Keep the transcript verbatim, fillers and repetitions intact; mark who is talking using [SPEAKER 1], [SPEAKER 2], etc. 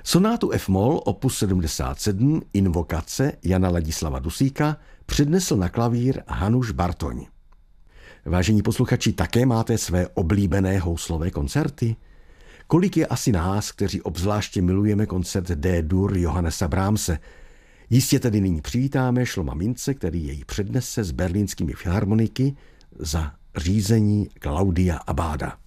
[SPEAKER 1] Sonátu F-moll opus sedmdesát sedm Invokace Jana Ladislava Dusíka přednesl na klavír Hanuš Bartoň. Vážení posluchači, také máte své oblíbené houslové koncerty? Kolik je asi nás, kteří obzvláště milujeme koncert D-dur Johannesa Brahmse? Jistě tedy nyní přivítáme Šloma Mince, který jej přednese s berlínskými filharmoniky za řízení Claudia Abada.